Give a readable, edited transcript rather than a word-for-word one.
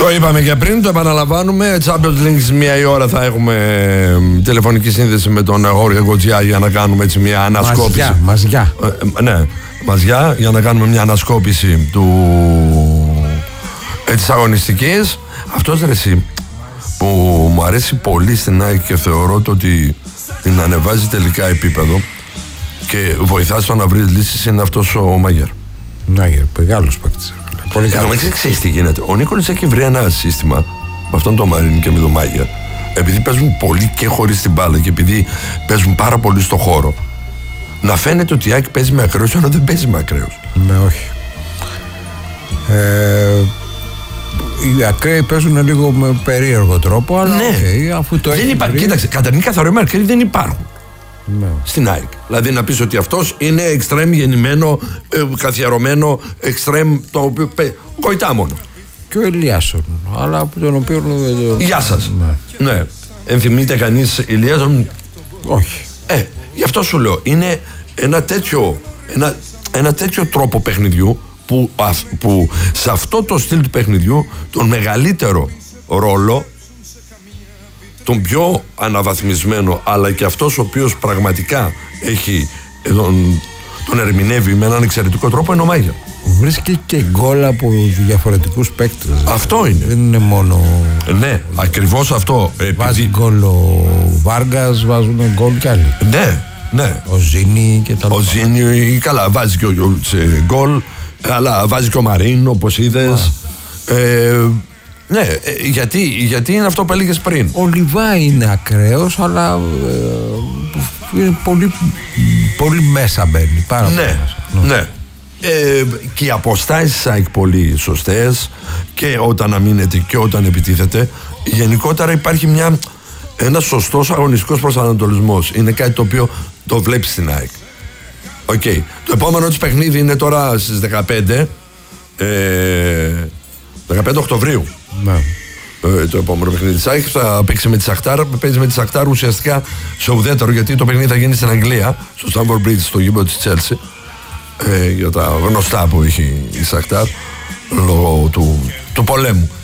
Το είπαμε και πριν, το επαναλαμβάνουμε. Champions League, μία η ώρα θα έχουμε τηλεφωνική σύνδεση με τον Γόργια Γκοτζιά για να κάνουμε έτσι μια ανασκόπηση. Μαζιά. Ναι, μαζιά, για να κάνουμε μια ανασκόπηση της αγωνιστικής. Αυτός ρε εσύ που μου αρέσει πολύ στην ΑΕΚ και θεωρώ ότι την ανεβάζει τελικά επίπεδο και βοηθά στο να βρει λύσεις είναι αυτός ο Μάγερ. Μάγερ, μεγάλος παίκτης. Πολύ καλός. Ξέρεις τι γίνεται. Ο Νίκολης έχει βρει ένα σύστημα με αυτόν τον Μαρίνο και με τον Μάγερ. Επειδή παίζουν πολύ και χωρίς την μπάλα και επειδή παίζουν πάρα πολύ στο χώρο, να φαίνεται ότι η ΑΕΚ παίζει με ακραίους ενώ δεν παίζει με ακραίους. Ναι, όχι. Οι ακραίοι παίζουν λίγο με περίεργο τρόπο, αλλά ναι. Αφού το δεν υπάρχει. Κοίταξε, Καταρχήν καθαρό ακραίοι δεν υπάρχουν. Ναι. Στην ΑΕΚ. Δηλαδή να πεις ότι αυτός είναι εξτρέμ γεννημένο, καθιερωμένο εξτρέμ το οποίο κοητά μόνο. Και ο Ηλιάσον, αλλά από τον οποίο... Γεια σας. Ναι. Ενθυμείται κανείς Ηλιάσον? Όχι. Γι' αυτό σου λέω, είναι ένα τέτοιο τρόπο παιχνιδιού που σε αυτό το στυλ του παιχνιδιού τον μεγαλύτερο ρόλο, τον πιο αναβαθμισμένο, αλλά και αυτός ο οποίος πραγματικά έχει τον ερμηνεύει με έναν εξαιρετικό τρόπο, είναι ο Μάγια. Βρίσκει και γκολ από διαφορετικούς παίκτες. Αυτό είναι. Δεν είναι μόνο... Ναι, ακριβώς αυτό. Βάζει γκολ ο Βάργας, βάζουν γκολ κι άλλοι. Ναι. Ο Ζήνη και τα λοιπά. Ο Ζήνη, καλά, βάζει και ο γκολ, αλλά βάζει και ο Μαρίνο, όπως είδες. Ναι, γιατί είναι αυτό που έλεγες πριν. Ο Λιβά είναι ακραίος, αλλά είναι πολύ μέσα μπαίνει. Πάρα πολύ μέσα. Ναι. Και οι αποστάσεις ΑΕΚ πολύ σωστές, και όταν αμήνεται και όταν επιτίθεται. Γενικότερα υπάρχει ένας σωστός αγωνιστικός προσανατολισμός. Είναι κάτι το οποίο το βλέπεις στην ΑΕΚ. Okay. Το επόμενο της παιχνίδι είναι τώρα στις 15 Οκτωβρίου. Ναι. Το επόμενο παιχνίδι της ΑΕΚ θα παίξει με τη Σαχτάρ. Παίζει με τη Σαχτάρ ουσιαστικά σε ουδέτερο, γιατί το παιχνίδι θα γίνει στην Αγγλία, στο Stamford Bridge, στο γήπεδο της Chelsea, για τα γνωστά που έχει η Σαχτάρ λόγω του πολέμου.